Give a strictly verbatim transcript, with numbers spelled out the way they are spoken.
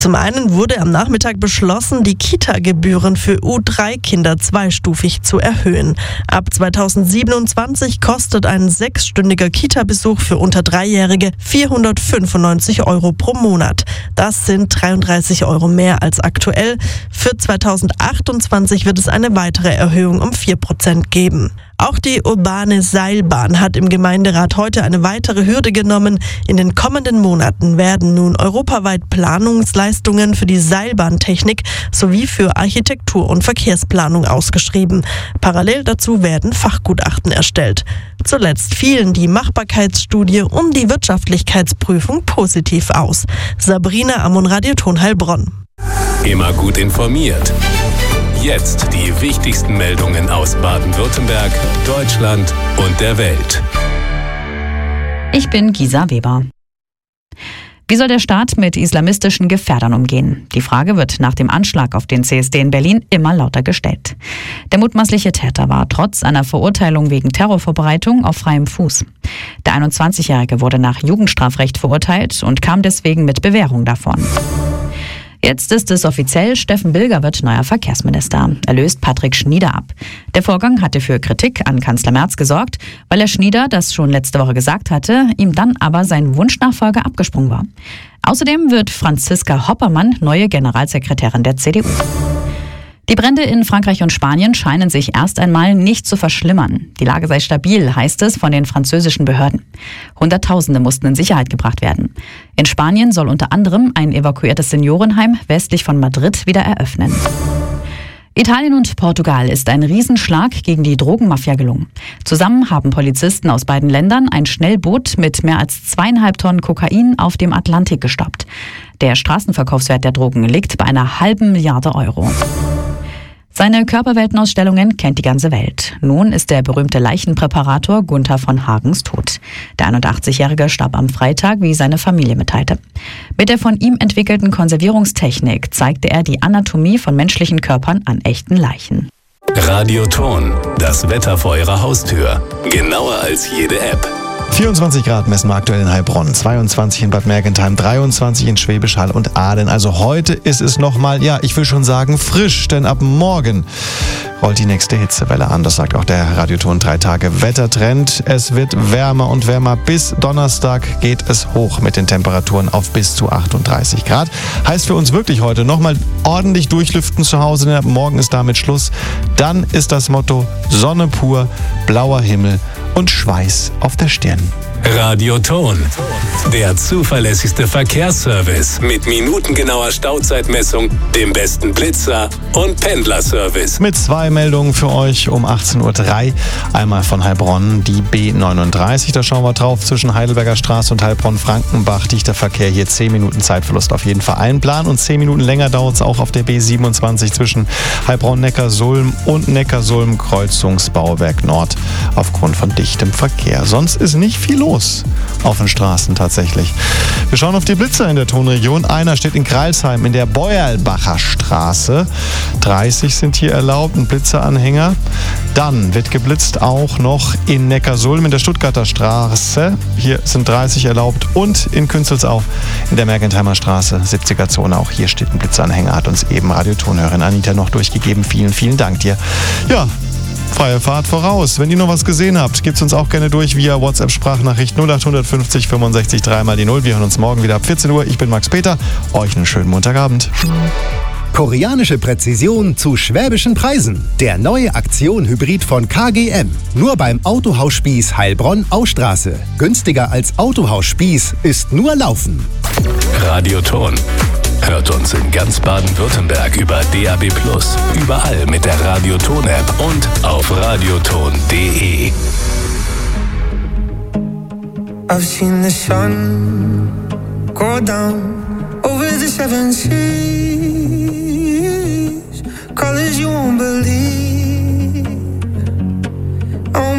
Zum einen wurde am Nachmittag beschlossen, die Kita-Gebühren für U drei Kinder zweistufig zu erhöhen. Ab zweitausendsiebenundzwanzig kostet ein sechsstündiger Kita-Besuch für unter Dreijährige vierhundertfünfundneunzig Euro pro Monat. Das sind dreiunddreißig Euro mehr als aktuell. Für zweitausendachtundzwanzig wird es eine weitere Erhöhung um vier Prozent geben. Auch die urbane Seilbahn hat im Gemeinderat heute eine weitere Hürde genommen. In den kommenden Monaten werden nun europaweit Planungsleistungen für die Seilbahntechnik sowie für Architektur und Verkehrsplanung ausgeschrieben. Parallel dazu werden Fachgutachten erstellt. Zuletzt fielen die Machbarkeitsstudie und die Wirtschaftlichkeitsprüfung positiv aus. Sabrina Amon, Radioton Heilbronn. Immer gut informiert. Jetzt die wichtigsten Meldungen aus Baden-Württemberg, Deutschland und der Welt. Ich bin Gisa Weber. Wie soll der Staat mit islamistischen Gefährdern umgehen? Die Frage wird nach dem Anschlag auf den C S D in Berlin immer lauter gestellt. Der mutmaßliche Täter war trotz einer Verurteilung wegen Terrorvorbereitung auf freiem Fuß. Der einundzwanzigjährige wurde nach Jugendstrafrecht verurteilt und kam deswegen mit Bewährung davon. Jetzt ist es offiziell, Steffen Bilger wird neuer Verkehrsminister. Er löst Patrick Schnieder ab. Der Vorgang hatte für Kritik an Kanzler Merz gesorgt, weil er Schnieder das schon letzte Woche gesagt hatte, ihm dann aber sein Wunschnachfolger abgesprungen war. Außerdem wird Franziska Hoppermann neue Generalsekretärin der C D U. Die Brände in Frankreich und Spanien scheinen sich erst einmal nicht zu verschlimmern. Die Lage sei stabil, heißt es von den französischen Behörden. Hunderttausende mussten in Sicherheit gebracht werden. In Spanien soll unter anderem ein evakuiertes Seniorenheim westlich von Madrid wieder eröffnen. Italien und Portugal ist ein Riesenschlag gegen die Drogenmafia gelungen. Zusammen haben Polizisten aus beiden Ländern ein Schnellboot mit mehr als zweieinhalb Tonnen Kokain auf dem Atlantik gestoppt. Der Straßenverkaufswert der Drogen liegt bei einer halben Milliarde Euro. Seine Körperweltenausstellungen kennt die ganze Welt. Nun ist der berühmte Leichenpräparator Gunther von Hagens tot. Der einundachtzigjährige starb am Freitag, wie seine Familie mitteilte. Mit der von ihm entwickelten Konservierungstechnik zeigte er die Anatomie von menschlichen Körpern an echten Leichen. Radioton, das Wetter vor Ihrer Haustür. Genauer als jede App. vierundzwanzig Grad messen wir aktuell in Heilbronn, zweiundzwanzig in Bad Mergentheim, dreiundzwanzig in Schwäbisch Hall und Aalen. Also heute ist es nochmal, ja, ich will schon sagen frisch, denn ab morgen rollt die nächste Hitzewelle an. Das sagt auch der Radioton drei Tage Wettertrend. Es wird wärmer und wärmer. Bis Donnerstag geht es hoch mit den Temperaturen auf bis zu achtunddreißig Grad. Heißt für uns wirklich heute nochmal ordentlich durchlüften zu Hause, denn ab morgen ist damit Schluss. Dann ist das Motto Sonne pur, blauer Himmel und Schweiß auf der Stirn. Radioton, der zuverlässigste Verkehrsservice mit minutengenauer Stauzeitmessung, dem besten Blitzer und Pendlerservice. Mit zwei Meldungen für euch um achtzehn Uhr drei. Einmal von Heilbronn, die B neununddreißig, da schauen wir drauf, zwischen Heidelberger Straße und Heilbronn-Frankenbach. Dichter Verkehr, hier zehn Minuten Zeitverlust auf jeden Fall einplanen und zehn Minuten länger dauert es auch auf der B siebenundzwanzig zwischen Heilbronn-Neckarsulm und Neckarsulm-Kreuzungsbauwerk Nord aufgrund von dichtem Verkehr. Sonst ist nicht viel los auf den Straßen tatsächlich. Wir schauen auf die Blitzer in der Tonregion. Einer steht in Greilsheim in der Beuerlbacher Straße. dreißig sind hier erlaubt, ein Blitzeranhänger. Dann wird geblitzt auch noch in Neckarsulm in der Stuttgarter Straße. Hier sind dreißig erlaubt und in Künzelsau in der Mergentheimer Straße, siebziger Zone. Auch hier steht ein Blitzeranhänger, hat uns eben Radiotonhörerin Anita noch durchgegeben. Vielen, vielen Dank dir. Ja, freie Fahrt voraus. Wenn ihr noch was gesehen habt, gebt es uns auch gerne durch via WhatsApp-Sprachnachricht null acht fünfzig fünfundsechzig drei mal die null. Wir hören uns morgen wieder ab vierzehn Uhr. Ich bin Max Peter. Euch einen schönen Montagabend. Koreanische Präzision zu schwäbischen Preisen. Der neue Aktion-Hybrid von K G M. Nur beim Autohaus Spieß Heilbronn-Austraße. Günstiger als Autohaus Spieß ist nur Laufen. Radioton. Hört uns in ganz Baden-Württemberg über D A B plus, überall mit der Radioton-App und auf radioton punkt de. I've seen the sun go down over the seven seas, colors you won't believe.